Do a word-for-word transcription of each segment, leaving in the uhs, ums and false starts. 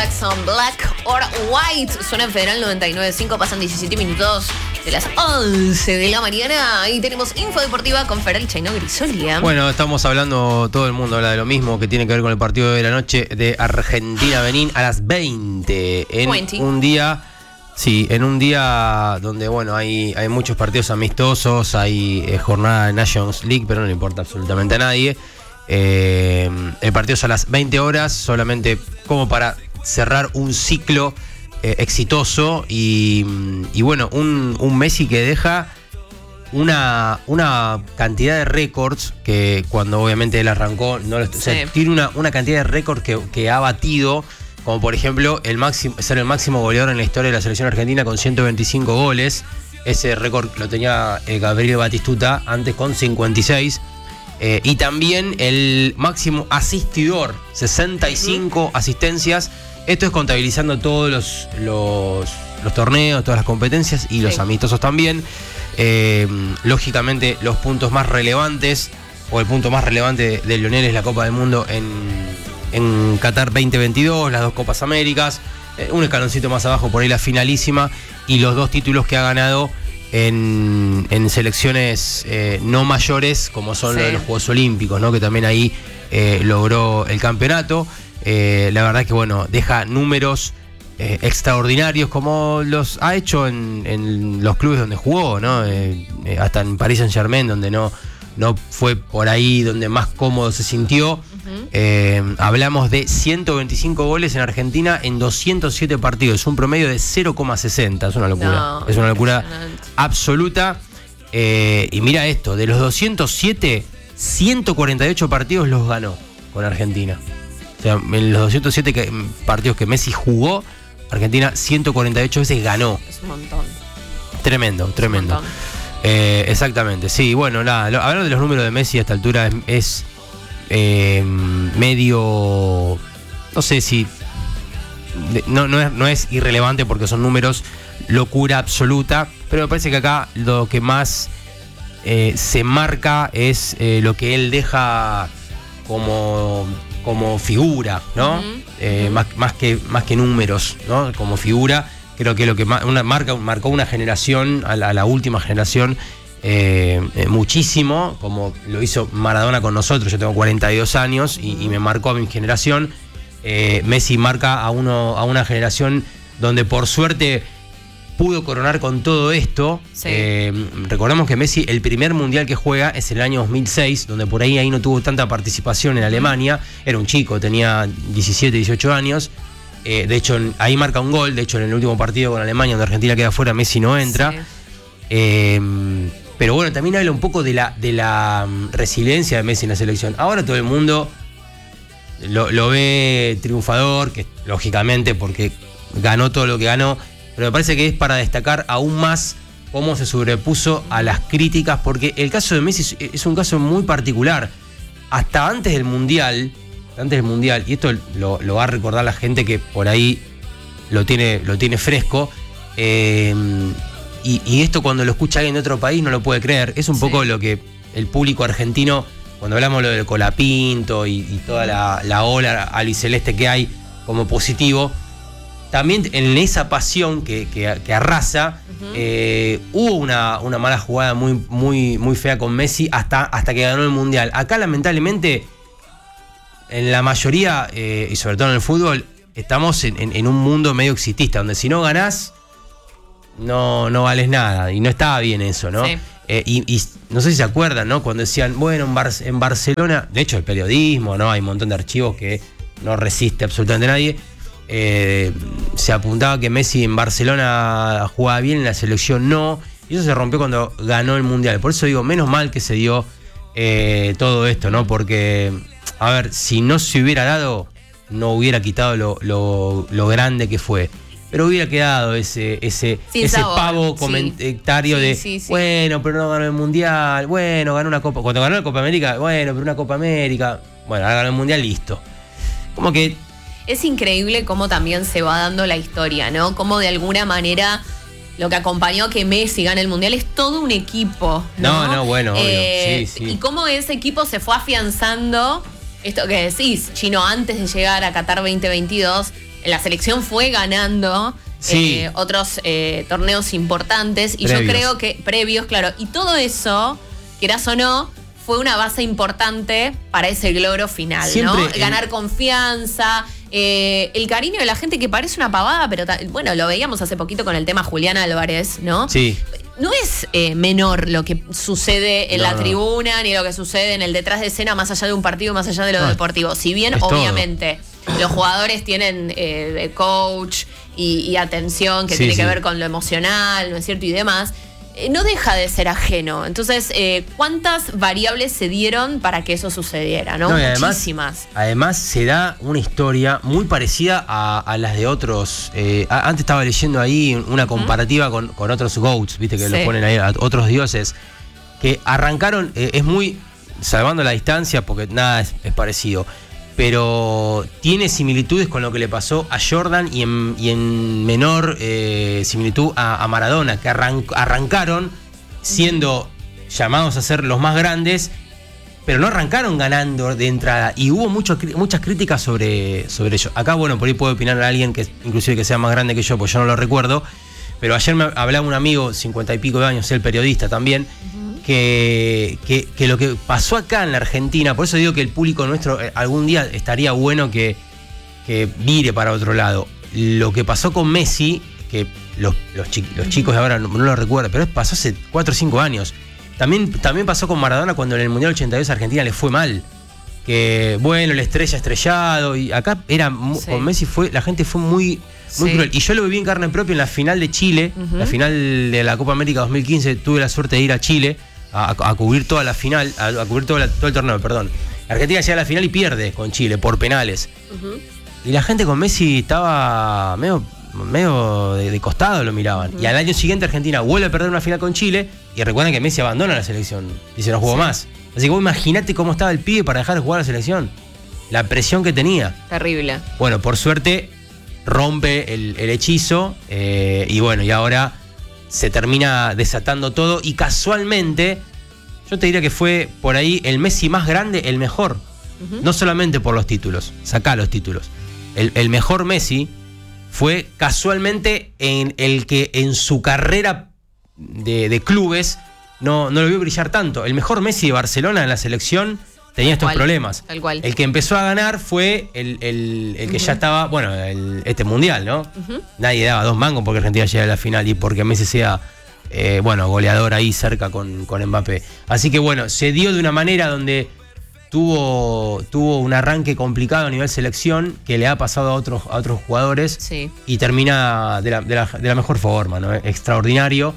Jackson, Black or White. Suena en Federal noventa y nueve punto cinco, pasan diecisiete minutos de las once de la mañana. Y tenemos info deportiva con Feral Chino Grisolia. Bueno, estamos hablando, todo el mundo habla de lo mismo, que tiene que ver con el partido de la noche de Argentina-Benín a las veinte. En veinte. un día, sí, en un día donde, bueno, hay, hay muchos partidos amistosos, hay eh, jornada de Nations League, pero no le importa absolutamente a nadie. Eh, el partido es a las veinte horas, solamente como para cerrar un ciclo eh, exitoso y, y bueno, un, un Messi que deja una, una cantidad de récords que cuando obviamente él arrancó, no lo, sí. o sea, tiene una, una cantidad de récords que, que ha batido, como por ejemplo el máximo, ser el máximo goleador en la historia de la selección argentina con ciento veinticinco goles. Ese récord lo tenía eh, Gabriel Batistuta antes con cincuenta y seis. Eh, y también el máximo asistidor, sesenta y cinco uh-huh. asistencias. Esto es contabilizando todos los, los, los torneos, todas las competencias y los sí. amistosos también. Eh, lógicamente, los puntos más relevantes, o el punto más relevante de, de Lionel es la Copa del Mundo en, en Qatar veinte veintidós, las dos Copas Américas, eh, un escaloncito más abajo por ahí la finalísima, y los dos títulos que ha ganado En, en selecciones eh, no mayores, como son sí. los de los Juegos Olímpicos, ¿no? Que también ahí eh, logró el campeonato. Eh, la verdad que, bueno, deja números eh, extraordinarios, como los ha hecho en, en los clubes donde jugó, ¿no? Eh, eh, hasta en Paris Saint-Germain, donde no, no fue por ahí donde más cómodo se sintió. Uh-huh. Eh, hablamos de ciento veinticinco goles en Argentina en doscientos siete partidos, un promedio de cero coma sesenta. Es una locura. No, es una locura absoluta. Eh, y mira esto, de los doscientos siete, ciento cuarenta y ocho partidos los ganó con Argentina. O sea, en los doscientos siete que, partidos que Messi jugó, Argentina ciento cuarenta y ocho veces ganó. Es un montón. Tremendo, es tremendo. Un montón. Eh, exactamente, sí, bueno, nada, lo, hablar de los números de Messi a esta altura es, es eh, medio, no sé si, no, no, es, no es irrelevante porque son números locura absoluta, pero me parece que acá lo que más eh, se marca es eh, lo que él deja como, como figura, ¿no? Uh-huh. Eh, uh-huh. más, más, que, más que números, ¿no? Como figura. Creo que lo que una, marca, marcó una generación, a la, a la última generación, eh, eh, muchísimo, como lo hizo Maradona con nosotros. Yo tengo cuarenta y dos años y, y me marcó a mi generación. Eh, Messi marca a, uno, a una generación donde por suerte pudo coronar con todo esto. Sí. Eh, recordamos que Messi, el primer mundial que juega es en el año dos mil seis, donde por ahí, ahí no tuvo tanta participación en Alemania. Era un chico, tenía diecisiete, dieciocho años. Eh, de hecho, ahí marca un gol. De hecho, en el último partido con Alemania, donde Argentina queda fuera, Messi no entra. Sí. Eh, pero bueno, también habla un poco de la, de la resiliencia de Messi en la selección. Ahora todo el mundo lo, lo ve triunfador, que lógicamente porque ganó todo lo que ganó, pero me parece que es para destacar aún más cómo se sobrepuso a las críticas, porque el caso de Messi es, es un caso muy particular. Hasta antes del Mundial... antes del Mundial, y esto lo, lo va a recordar la gente que por ahí lo tiene, lo tiene fresco, eh, y, y esto cuando lo escucha alguien de otro país no lo puede creer. Es un sí. poco lo que el público argentino, cuando hablamos lo del Colapinto y, y toda la, la ola albiceleste que hay como positivo, también en esa pasión que, que, que arrasa, uh-huh. eh, hubo una, una mala jugada muy, muy, muy fea con Messi hasta, hasta que ganó el Mundial. Acá lamentablemente, en la mayoría, eh, y sobre todo en el fútbol, estamos en, en, en un mundo medio exitista, donde si no ganás, no, no vales nada. Y no estaba bien eso, ¿no? Sí. Eh, y, y no sé si se acuerdan, ¿no? Cuando decían, bueno, en, Bar- en Barcelona, de hecho el periodismo, ¿no? Hay un montón de archivos que no resiste absolutamente nadie. Eh, se apuntaba que Messi en Barcelona jugaba bien, en la selección no. Y eso se rompió cuando ganó el Mundial. Por eso digo, menos mal que se dio eh, todo esto, ¿no? Porque... a ver, si no se hubiera dado, no hubiera quitado lo, lo, lo grande que fue. Pero hubiera quedado ese, ese, ese pavo comentario sí. de, sí, sí, sí. bueno, pero no ganó el Mundial, bueno, ganó una Copa. Cuando ganó la Copa América, bueno, pero una Copa América, bueno, ahora ganó el Mundial, listo. Como que... es increíble cómo también se va dando la historia, ¿no? Cómo de alguna manera... lo que acompañó a que Messi gane el Mundial es todo un equipo, ¿no? No, no, bueno, eh, obvio. Sí, sí. Y cómo ese equipo se fue afianzando, esto que decís, Chino, antes de llegar a Qatar veinte veintidós, la selección fue ganando sí. eh, otros eh, torneos importantes y previos. yo creo que previos, claro, y todo eso, quieras o no, fue una base importante para ese logro final, Siempre ¿no? el... Ganar confianza, eh, el cariño de la gente que parece una pavada, pero bueno, lo veíamos hace poquito con el tema Julián Álvarez, ¿no? Sí. No es eh, menor lo que sucede en no, la no. tribuna ni lo que sucede en el detrás de escena más allá de un partido, más allá de lo no. deportivo. Si bien, Es obviamente, todo. Los jugadores tienen eh, coach y, y atención que sí, tiene sí. que ver con lo emocional, ¿no es cierto? Y demás. No deja de ser ajeno. Entonces, eh, ¿cuántas variables se dieron para que eso sucediera? ¿no? No, y además, Muchísimas. Además, se da una historia muy parecida a, a las de otros. Eh, a, antes estaba leyendo ahí una comparativa uh-huh. con, con otros GOATs, viste, que sí. los ponen ahí, a otros dioses, que arrancaron, eh, es muy, salvando la distancia, porque nada es, es parecido, pero tiene similitudes con lo que le pasó a Jordan y en, y en menor eh, similitud a, a Maradona, que arran, arrancaron siendo llamados a ser los más grandes, pero no arrancaron ganando de entrada. Y hubo mucho, muchas críticas sobre, sobre ello. Acá, bueno, por ahí puede opinar a alguien que inclusive que sea más grande que yo, pues yo no lo recuerdo. Pero ayer me hablaba un amigo, cincuenta y pico de años, el periodista también, uh-huh. que, que, que lo que pasó acá en la Argentina, por eso digo que el público nuestro eh, algún día estaría bueno que, que mire para otro lado. Lo que pasó con Messi, que los, los, chi- los chicos de ahora no, no lo recuerdan, pero pasó hace cuatro o cinco años. También, también pasó con Maradona cuando en el Mundial ochenta y dos a Argentina le fue mal. Que bueno, la estrella estrellado. Y acá era sí. con Messi fue, la gente fue muy, muy sí. cruel. Y yo lo viví en carne propia en la final de Chile, uh-huh. la final de la Copa América dos mil quince. Tuve la suerte de ir a Chile a, a cubrir toda la final, a, a cubrir todo, la, todo el torneo, perdón. Argentina llega a la final y pierde con Chile por penales. Uh-huh. Y la gente con Messi estaba medio, medio de, de costado, lo miraban. Uh-huh. Y al año siguiente Argentina vuelve a perder una final con Chile. Y recuerden que Messi abandona la selección. Dice, no jugó sí. más. Así que vos imaginate cómo estaba el pibe para dejar de jugar a la selección. La presión que tenía. Terrible. Bueno, por suerte rompe el, el hechizo. Eh, y bueno, y ahora se termina desatando todo. Y casualmente, yo te diría que fue por ahí el Messi más grande, el mejor. Uh-huh. No solamente por los títulos. Sacá los títulos. El, el mejor Messi fue casualmente en el que en su carrera de, de clubes no, no lo vio brillar tanto. El mejor Messi de Barcelona en la selección tenía estos cual, problemas. Tal cual. El que empezó a ganar fue el, el, el que uh-huh. ya estaba, bueno, el, este mundial, ¿no? Uh-huh. Nadie daba dos mangos porque Argentina llega a la final y porque Messi sea, eh, bueno, goleador ahí cerca con, con Mbappé. Así que bueno, se dio de una manera donde tuvo, tuvo un arranque complicado a nivel selección que le ha pasado a otros, a otros jugadores sí. y termina de la, de la, de la mejor forma, ¿no? Extraordinario.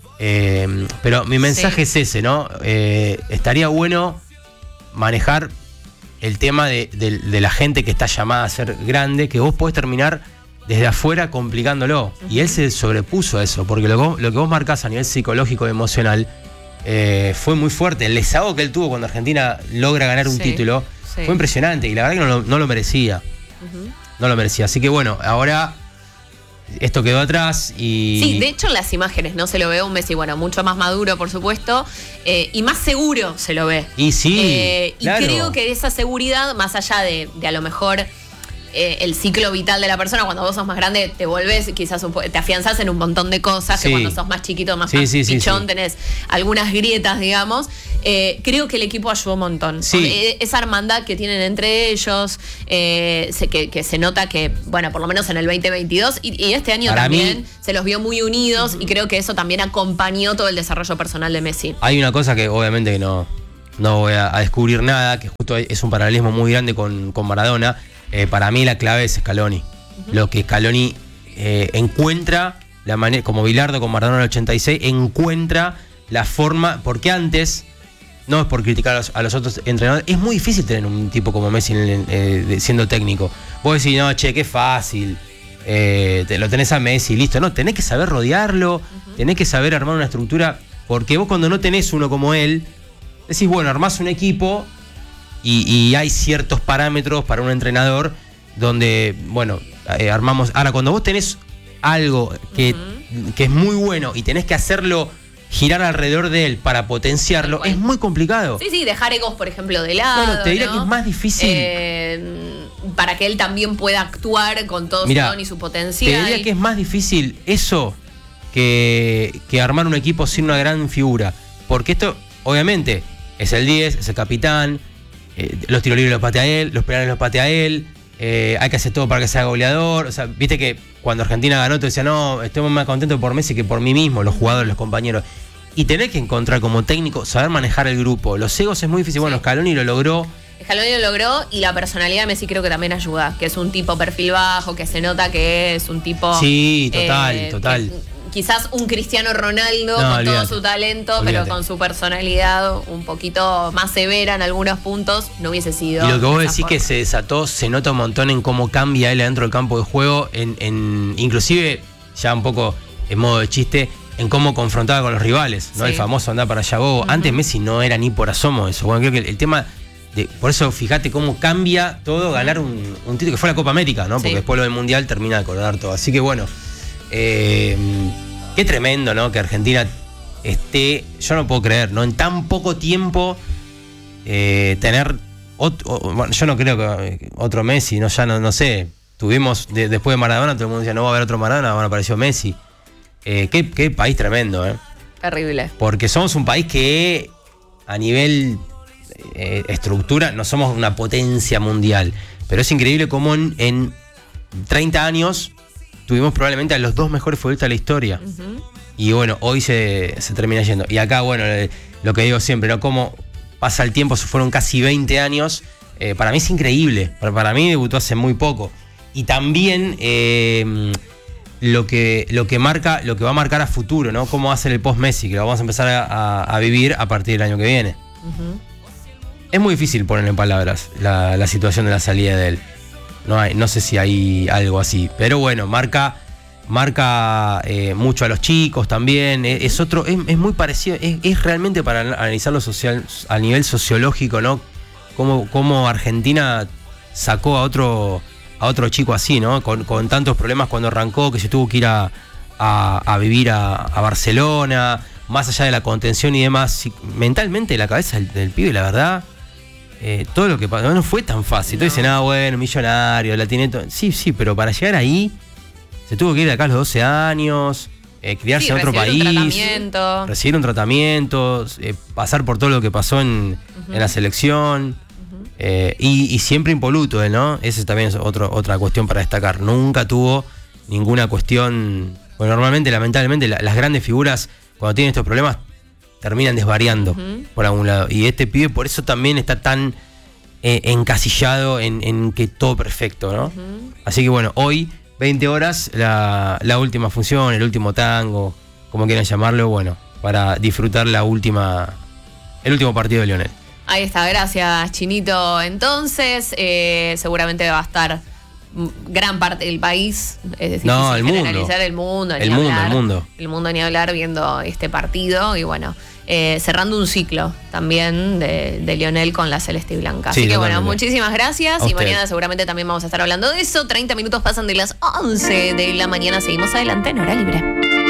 Eh, pero mi mensaje sí. es ese, ¿no? Eh, estaría bueno manejar el tema de, de, de la gente que está llamada a ser grande, que vos podés terminar desde afuera complicándolo. Uh-huh. Y él se sobrepuso a eso, porque lo que vos, lo que vos marcás a nivel psicológico y emocional eh, fue muy fuerte. El desahogo que él tuvo cuando Argentina logra ganar un sí, título sí. fue impresionante y la verdad que no lo, no lo merecía. Uh-huh. No lo merecía. Así que bueno, ahora esto quedó atrás y... Sí, de hecho en las imágenes no se lo ve un Messi, bueno, mucho más maduro, por supuesto, eh, y más seguro se lo ve. Y sí, eh, claro. Y creo que esa seguridad, más allá de, de a lo mejor eh, el ciclo vital de la persona, cuando vos sos más grande te volvés, quizás un po- te afianzás en un montón de cosas, sí. que cuando sos más chiquito, más, sí, más sí, pichón, sí, sí. tenés algunas grietas, digamos. Eh, creo que el equipo ayudó un montón. Sí. Eh, esa hermandad que tienen entre ellos, eh, se, que, que se nota que, bueno, por lo menos en el veinte veintidós y, y este año Para también mí, se los vio muy unidos uh-huh. y creo que eso también acompañó todo el desarrollo personal de Messi. Hay una cosa que obviamente no, no voy a, a descubrir nada, que justo es un paralelismo muy grande con, con Maradona. Eh, para mí la clave es Scaloni. Uh-huh. Lo que Scaloni eh, encuentra, la manera, como Bilardo con Maradona en el ochenta y seis, encuentra la forma, porque antes, no es por criticar a los, a los otros entrenadores, es muy difícil tener un tipo como Messi eh, siendo técnico. Vos decís, no, che, qué fácil, eh, te, lo tenés a Messi, listo. No, tenés que saber rodearlo, uh-huh. tenés que saber armar una estructura, porque vos cuando no tenés uno como él, decís, bueno, armás un equipo y, y hay ciertos parámetros para un entrenador donde, bueno, eh, armamos. Ahora, cuando vos tenés algo que, uh-huh. que es muy bueno y tenés que hacerlo girar alrededor de él para potenciarlo es muy complicado. Sí, sí, dejar egos, por ejemplo, de lado. Bueno, te diría ¿no? que es más difícil. Eh, para que él también pueda actuar con todo Mirá, su don y su potencial. Te diría que es más difícil eso que, que armar un equipo sin una gran figura. Porque esto, obviamente, es el diez, es el capitán, eh, los tiros libres los patea él, los penales los patea él, eh, hay que hacer todo para que sea goleador. O sea, viste que cuando Argentina ganó, te decía, no, estoy más contento por Messi que por mí mismo, los jugadores, los compañeros. Y tenés que encontrar como técnico, saber manejar el grupo. Los egos es muy difícil. Sí. Bueno, Scaloni lo logró. Scaloni lo logró y la personalidad de Messi creo que también ayuda, que es un tipo perfil bajo, que se nota que es un tipo... Sí, total, eh, total. Que, quizás un Cristiano Ronaldo no, con olvídate, todo su talento, olvídate. pero con su personalidad un poquito más severa en algunos puntos, no hubiese sido. Y lo que vos decís forma. que se desató, se nota un montón en cómo cambia él adentro del campo de juego, en, en inclusive, ya un poco en modo de chiste, en cómo confrontaba con los rivales, ¿no? Sí. El famoso andar para allá bobo. Uh-huh. Antes Messi no era ni por asomo eso. Bueno, creo que el, el tema... De, por eso fíjate cómo cambia todo ganar un, un título que fue la Copa América, ¿no? Porque sí. después lo del Mundial termina de acordar todo. Así que bueno... Eh, qué tremendo, ¿no? Que Argentina esté, yo no puedo creer, ¿no? En tan poco tiempo eh, tener otro, bueno, yo no creo que otro Messi, no, ya no, no sé. Tuvimos de, después de Maradona, todo el mundo decía no va a haber otro Maradona, bueno, apareció Messi. Eh, qué, qué país tremendo, ¿eh? Terrible. Porque somos un país que a nivel eh, estructura no somos una potencia mundial, pero es increíble cómo en, en treinta años tuvimos probablemente a los dos mejores futbolistas de la historia. Uh-huh. Y bueno, hoy se, se termina yendo. Y acá, bueno, lo que digo siempre, ¿no? Cómo pasa el tiempo, se fueron casi veinte años. Eh, para mí es increíble. Para, para mí debutó hace muy poco. Y también eh, lo, que, lo, que marca, lo que va a marcar a futuro, ¿no? Cómo va a ser el post-Messi, que lo vamos a empezar a, a, a vivir a partir del año que viene. Uh-huh. Es muy difícil poner en palabras la, la situación de la salida de él. No hay, no sé si hay algo así, pero bueno, marca, marca eh, mucho a los chicos también. Es, es otro, es, es muy parecido, es, es realmente para analizarlo social, a nivel sociológico, ¿no? Cómo, cómo Argentina sacó a otro, a otro chico así, ¿no? Con, con tantos problemas cuando arrancó, que se tuvo que ir a, a, a vivir a, a Barcelona, más allá de la contención y demás. Mentalmente la cabeza del, del pibe, la verdad. Eh, todo lo que pasó no fue tan fácil. No. Entonces dicen, ah, bueno, millonario, la tiene todo. Sí, sí, pero para llegar ahí se tuvo que ir de acá a los doce años, eh, criarse sí, en otro país, un tratamiento. recibir un tratamiento, eh, pasar por todo lo que pasó en, uh-huh. en la selección. Uh-huh. eh, y, y siempre impoluto, ¿no? Esa también es otro, otra cuestión para destacar. Nunca tuvo ninguna cuestión. Bueno, normalmente, lamentablemente, la, las grandes figuras, cuando tienen estos problemas, terminan desvariando uh-huh. por algún lado. Y este pibe por eso también está tan eh, encasillado en, en que todo perfecto, ¿no? Uh-huh. Así que bueno, hoy, veinte horas, la, la última función, el último tango, como quieran llamarlo, bueno, para disfrutar la última, el último partido de Lionel. Ahí está, gracias Chinito. Entonces, eh, seguramente va a estar gran parte del país, es decir, no, el mundo. el mundo, el mundo, hablar, el mundo, el mundo ni hablar viendo este partido y bueno, eh, cerrando un ciclo también de, de Lionel con la celeste y blanca. Así sí, que bueno, muchísimas gracias y mañana seguramente también vamos a estar hablando de eso. treinta minutos pasan de las once de la mañana, seguimos adelante en Hora Libre.